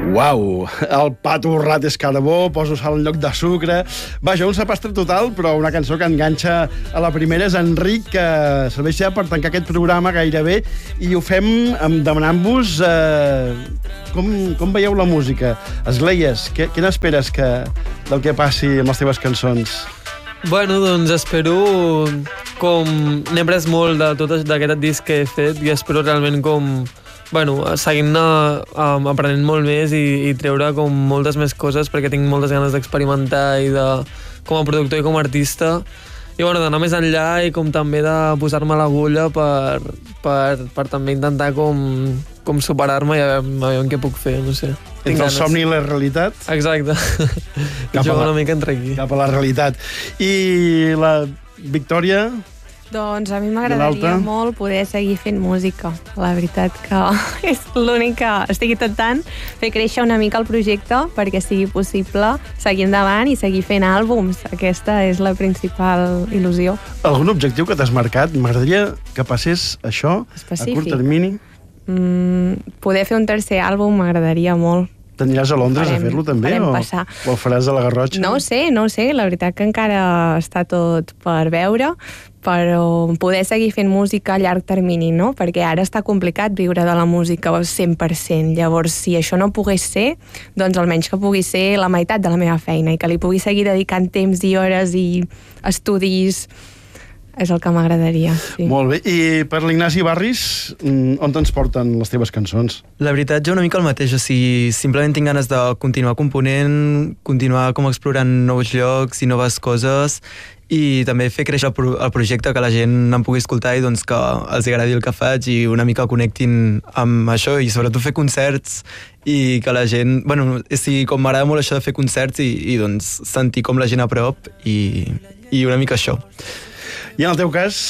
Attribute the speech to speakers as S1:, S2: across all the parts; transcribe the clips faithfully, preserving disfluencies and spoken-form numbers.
S1: Uau, el pa torrat és carbó, poso sal en lloc de sucre... Vaja, un sapastre total, però una cançó que enganxa a la primera és Enric, que serveix ja per tancar aquest programa gairebé, i ho fem demanant-vos eh, com, com veieu la música. Esgleies, què, què n'esperes que, del que passi amb les teves cançons?
S2: Bueno, doncs espero com... N'he après molt de tot d'aquest disc que he fet i espero realment com... Bueno, seguint-ne um, aprenent molt més i, i treure com moltes més coses perquè tinc moltes ganes d'experimentar i de, com a productor i com a artista i bueno, d'anar més enllà i com també de posar-me a l'agulla per, per, per també intentar com, com superar-me i a veure, a veure què puc fer, no sé.
S1: Entre el somni i la realitat?
S2: Exacte. Jugo una mica entre aquí.
S1: Cap a la realitat. I la Victòria?
S3: Doncs a mi m'agradaria molt poder seguir fent música. La veritat que és l'únic que estic intentant, fer créixer una mica el projecte perquè sigui possible seguir endavant i seguir fent àlbums. Aquesta és la principal il·lusió.
S1: Algun objectiu que t'has marcat? M'agradaria que passés això
S3: Específic.
S1: A curt termini?
S3: Mm, poder fer un tercer àlbum m'agradaria molt.
S1: T'aniràs a Londres
S3: farem,
S1: a fer-lo també?
S3: O,
S1: o el faràs a la Garrotxa?
S3: No ho sé, no ho sé. La veritat que encara està tot per veure, però poder seguir fent música a llarg termini, no? Perquè ara està complicat viure de la música al cent per cent. Llavors, si això no pogués ser, doncs almenys que pugui ser la meitat de la meva feina i que li pugui seguir dedicant temps i hores i estudis. És el que m'agradaria, sí.
S1: Molt bé. I per l'Ignasi Barris, on te'ns porten les teves cançons?
S4: La veritat, jo una mica el mateix. O sigui, simplement tinc ganes de continuar component, continuar com explorant nous llocs i noves coses i també fer créixer el projecte, que la gent em pugui escoltar i doncs que els agradi el que faig i una mica connectin amb això i sobretot fer concerts i que la gent... Bueno, sí, com m'agrada molt això de fer concerts i, i doncs sentir com la gent a prop i, i una mica això.
S1: I en el teu cas,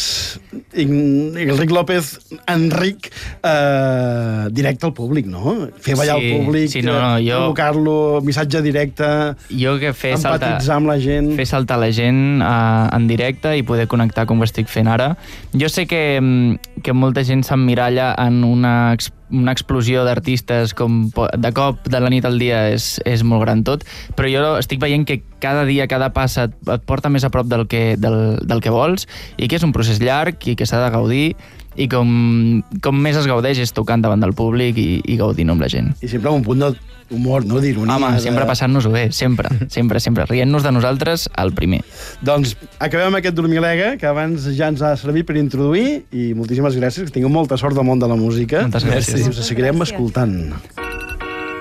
S1: Enric López, Enric, eh, directe al públic, no? Fer ballar
S5: sí,
S1: al públic,
S5: sí, no, no, jo...
S1: provocar-lo, missatge directe,
S5: jo que fer
S1: empatitzar
S5: saltar,
S1: amb la gent...
S5: Fer saltar la gent uh, en directe i poder connectar com ho estic fent ara. Jo sé que, que molta gent s'emmiralla en una una explosió d'artistes com de cop de la nit al dia és, és molt gran tot, però jo estic veient que cada dia, cada pas et, et porta més a prop del que, del, del que vols i que és un procés llarg i que s'ha de gaudir i com, com més es gaudeix és tocant davant del públic i, i gaudint amb la gent.
S1: I sempre amb un punt d'humor, no? D'ironia.
S5: Home, de... sempre passant-nos-ho bé, sempre, sempre, sempre, rient-nos de nosaltres al primer.
S1: Doncs acabem aquest dormilega, que abans ja ens ha servit per introduir, i moltíssimes gràcies, que tingueu molta sort del món de la música.
S5: Moltes gràcies.
S1: I us seguirem escoltant.